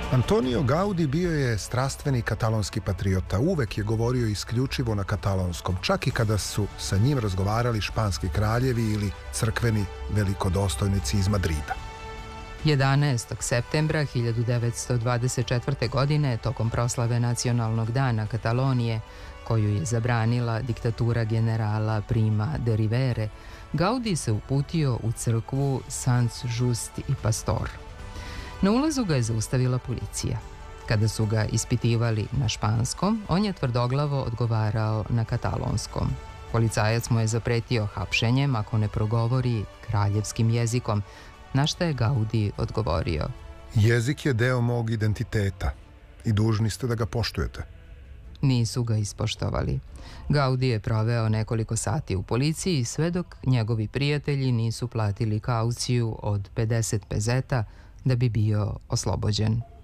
Antonio Gaudi bio je strastveni katalonski patriota. Uvek je govorio isključivo na katalonskom, čak i kada su sa njim razgovarali španski kraljevi ili crkveni velikodostojnici iz Madrida. 11. septembra 1924. godine, tokom proslave Nacionalnog dana Katalonije, koju je zabranila diktatura generala Prima de Rivere, Gaudi se uputio u crkvu Sans Just i Pastor. Na ulazu ga je zaustavila policija. Kada su ga ispitivali na španskom, on je tvrdoglavo odgovarao na katalonskom. Policajac mu je zapretio hapšenjem ako ne progovori kraljevskim jezikom, na šta je Gaudi odgovorio: Jezik je deo mog identiteta i dužni ste da ga poštujete. Nisu ga ispoštovali. Gaudi je proveo nekoliko sati u policiji sve dok njegovi prijatelji nisu platili kauciju od 50 pezeta da bi bio oslobođen.